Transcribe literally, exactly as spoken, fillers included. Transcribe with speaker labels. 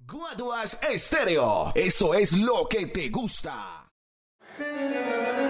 Speaker 1: Guaduas Estéreo. Esto es lo que te gusta.